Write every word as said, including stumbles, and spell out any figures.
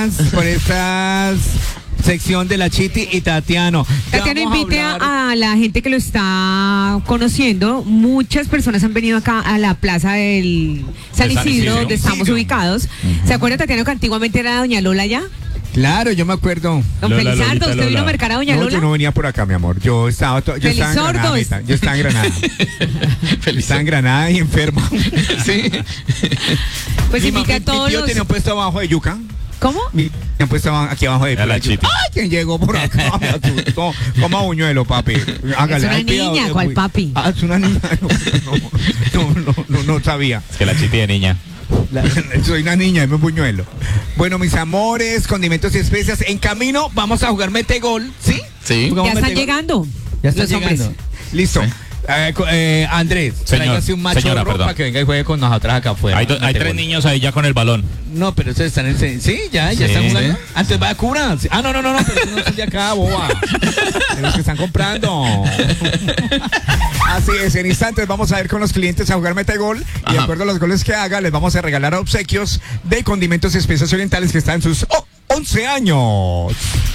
estas, por estas sección de la Chiti y Tatiano. Tatiano, invite a, a la gente que lo está conociendo. Muchas personas han venido acá a la plaza del San De San Isidro, Isidro. donde estamos Isidro. ubicados. ¿Se acuerda, Tatiano, que antiguamente era Doña Lola ya? Claro, yo me acuerdo. Don Lola, Felizardo, Lolita, ¿usted vino Lola. a mercar a Doña No, Lola? yo no venía por acá, mi amor. Yo estaba, to- yo estaba en Granada. Felizardo. meta. Yo estaba en Granada. Estaba en Granada y enfermo. Sí. Pues mi, invite ma- a mi todos tío los... tenía un puesto abajo de yuca. ¿Cómo? Mi tenía un puesto aba- aquí abajo de Era la yuca. Chiti. ¡Ay, quién llegó por acá! Me asustó. Coma buñuelo, papi. Hágale, Es una ay, cuidado, niña, es ¿cuál muy- papi? Ah, es una niña. No, no, no, no, no sabía. Es que la Chiti de niña. La- soy una niña, es un buñuelo. Bueno, mis amores, condimentos y especias. En camino vamos a jugar mete gol, ¿sí? Sí. Jugamos Ya están mete gol. llegando. Ya está los hombres. llegando. Listo. Eh, co- eh, Andrés, Señor, tráigase un macho señora, perdón. para que venga y juegue con nosotras acá afuera. Hay, do- hay Mete tres gol. niños ahí ya con el balón. No, pero ustedes están en... se- Sí, ya, ya Sí. están jugando. Antes va a cubrir. Ah, no, no, no, no, pero esos no son de acá, boba. De los que están comprando. Así es, en instantes vamos a ir con los clientes a jugar Metegol y de Ajá. acuerdo a los goles que haga, les vamos a regalar obsequios de condimentos y especias orientales que están en sus oh, once años.